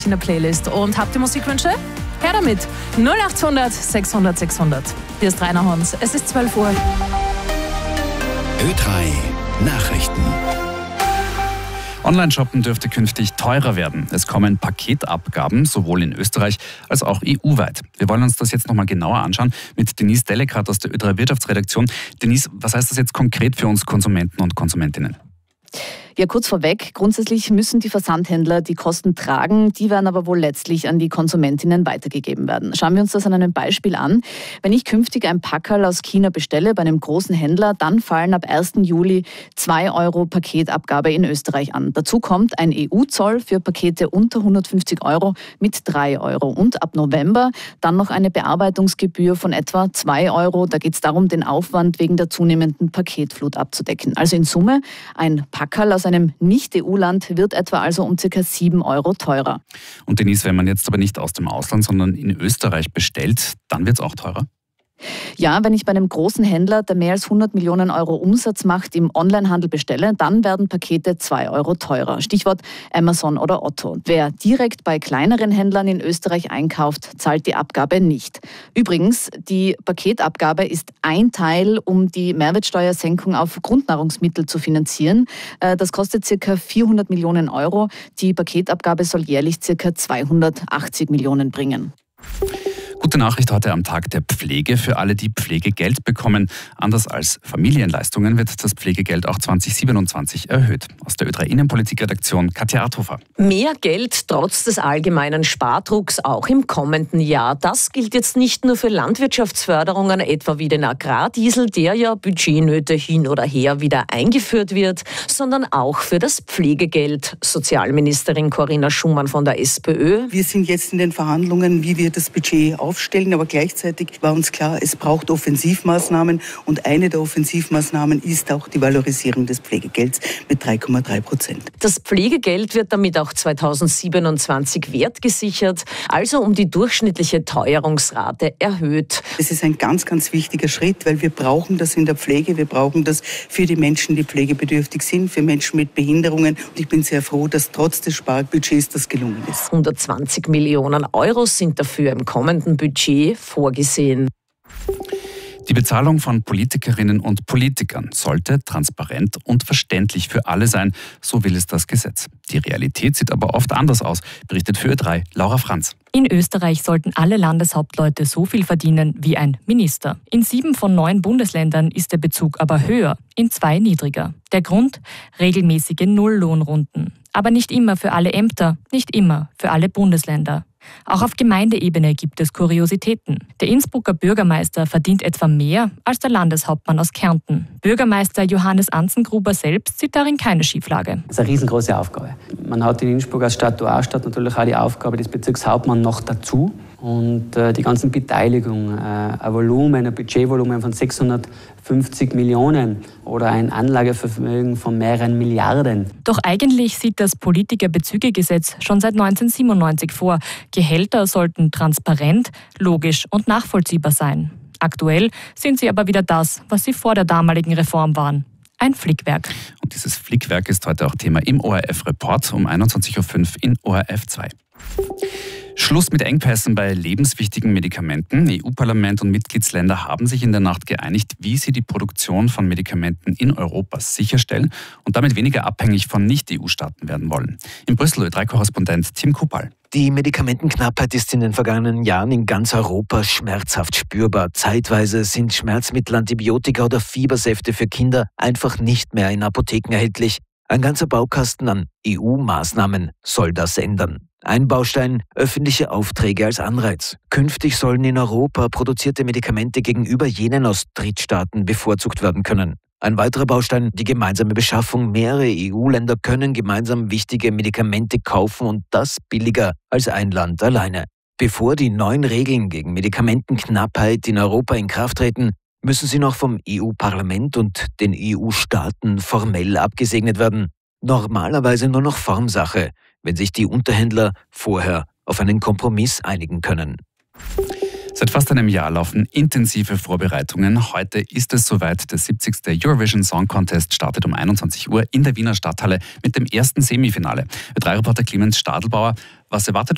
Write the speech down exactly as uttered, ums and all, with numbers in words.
in der Playlist. Und habt ihr Musikwünsche? Her damit. null achthundert sechshundert sechshundert. Hier ist Rainer Hons. Es ist zwölf Uhr. Ö drei Nachrichten. Online-Shoppen dürfte künftig teurer werden. Es kommen Paketabgaben, sowohl in Österreich als auch E U-weit. Wir wollen uns das jetzt nochmal genauer anschauen mit Denise Delekat aus der Ö drei Wirtschaftsredaktion. Denise, was heißt das jetzt konkret für uns Konsumenten und Konsumentinnen? Ja, kurz vorweg, grundsätzlich müssen die Versandhändler die Kosten tragen, die werden aber wohl letztlich an die Konsumentinnen weitergegeben werden. Schauen wir uns das an einem Beispiel an. Wenn ich künftig ein Packerl aus China bestelle bei einem großen Händler, dann fallen ab ersten Juli zwei Euro Paketabgabe in Österreich an. Dazu kommt ein E U-Zoll für Pakete unter hundertfünfzig Euro mit drei Euro. Und ab November dann noch eine Bearbeitungsgebühr von etwa zwei Euro. Da geht es darum, den Aufwand wegen der zunehmenden Paketflut abzudecken. Also in Summe ein Packerl aus einem Nicht-E U-Land wird etwa also um ca. sieben Euro teurer. Und Denise, wenn man jetzt aber nicht aus dem Ausland, sondern in Österreich bestellt, dann wird es auch teurer? Ja, wenn ich bei einem großen Händler, der mehr als hundert Millionen Euro Umsatz macht, im Onlinehandel bestelle, dann werden Pakete zwei Euro teurer. Stichwort Amazon oder Otto. Wer direkt bei kleineren Händlern in Österreich einkauft, zahlt die Abgabe nicht. Übrigens, die Paketabgabe ist ein Teil, um die Mehrwertsteuersenkung auf Grundnahrungsmittel zu finanzieren. Das kostet ca. vierhundert Millionen Euro. Die Paketabgabe soll jährlich ca. zweihundertachtzig Millionen bringen. Gute Nachricht heute am Tag der Pflege für alle, die Pflegegeld bekommen. Anders als Familienleistungen wird das Pflegegeld auch zwanzig siebenundzwanzig erhöht. Aus der Ö drei Innenpolitik-Redaktion Katja Arthofer. Mehr Geld trotz des allgemeinen Spardrucks auch im kommenden Jahr. Das gilt jetzt nicht nur für Landwirtschaftsförderungen, etwa wie den Agrardiesel, der ja Budgetnöte hin oder her wieder eingeführt wird, sondern auch für das Pflegegeld. Sozialministerin Corinna Schumann von der SPÖ. Wir sind jetzt in den Verhandlungen, wie wir das Budget aufstellen, aber gleichzeitig war uns klar, es braucht Offensivmaßnahmen und eine der Offensivmaßnahmen ist auch die Valorisierung des Pflegegelds mit drei Komma drei Prozent. Das Pflegegeld wird damit auch zweitausendsiebenundzwanzig wertgesichert, also um die durchschnittliche Teuerungsrate erhöht. Es ist ein ganz, ganz wichtiger Schritt, weil wir brauchen das in der Pflege, wir brauchen das für die Menschen, die pflegebedürftig sind, für Menschen mit Behinderungen und ich bin sehr froh, dass trotz des Sparbudgets das gelungen ist. hundertzwanzig Millionen Euro sind dafür im kommenden Budget vorgesehen. Die Bezahlung von Politikerinnen und Politikern sollte transparent und verständlich für alle sein, so will es das Gesetz. Die Realität sieht aber oft anders aus, berichtet für Ö drei Laura Franz. In Österreich sollten alle Landeshauptleute so viel verdienen wie ein Minister. In sieben von neun Bundesländern ist der Bezug aber höher, in zwei niedriger. Der Grund? Regelmäßige Nulllohnrunden. Aber nicht immer für alle Ämter, nicht immer für alle Bundesländer. Auch auf Gemeindeebene gibt es Kuriositäten. Der Innsbrucker Bürgermeister verdient etwa mehr als der Landeshauptmann aus Kärnten. Bürgermeister Johannes Anzengruber selbst sieht darin keine Schieflage. Das ist eine riesengroße Aufgabe. Man hat in Innsbruck als Statuarstadt natürlich auch die Aufgabe des Bezirkshauptmanns noch dazu. Und äh, die ganzen Beteiligungen, äh, ein Volumen, ein Budgetvolumen von sechshundertfünfzig Millionen oder ein Anlagevermögen von mehreren Milliarden. Doch eigentlich sieht das Politikerbezügegesetz schon seit neunzehnhundertsiebenundneunzig vor. Gehälter sollten transparent, logisch und nachvollziehbar sein. Aktuell sind sie aber wieder das, was sie vor der damaligen Reform waren. Ein Flickwerk. Und dieses Flickwerk ist heute auch Thema im O R F-Report um einundzwanzig Uhr fünf in O R F zwei. Schluss mit Engpässen bei lebenswichtigen Medikamenten. E U-Parlament und Mitgliedsländer haben sich in der Nacht geeinigt, wie sie die Produktion von Medikamenten in Europa sicherstellen und damit weniger abhängig von Nicht-E U-Staaten werden wollen. In Brüssel Ö drei Korrespondent Tim Kupal. Die Medikamentenknappheit ist in den vergangenen Jahren in ganz Europa schmerzhaft spürbar. Zeitweise sind Schmerzmittel, Antibiotika oder Fiebersäfte für Kinder einfach nicht mehr in Apotheken erhältlich. Ein ganzer Baukasten an E U-Maßnahmen soll das ändern. Ein Baustein, öffentliche Aufträge als Anreiz. Künftig sollen in Europa produzierte Medikamente gegenüber jenen aus Drittstaaten bevorzugt werden können. Ein weiterer Baustein, die gemeinsame Beschaffung. Mehrere E U-Länder können gemeinsam wichtige Medikamente kaufen und das billiger als ein Land alleine. Bevor die neuen Regeln gegen Medikamentenknappheit in Europa in Kraft treten, müssen sie noch vom E U-Parlament und den E U-Staaten formell abgesegnet werden. Normalerweise nur noch Formsache, wenn sich die Unterhändler vorher auf einen Kompromiss einigen können. Seit fast einem Jahr laufen intensive Vorbereitungen. Heute ist es soweit. Der siebzigste Eurovision Song Contest startet um einundzwanzig Uhr in der Wiener Stadthalle mit dem ersten Semifinale. Ö drei Reporter Clemens Stadelbauer, was erwartet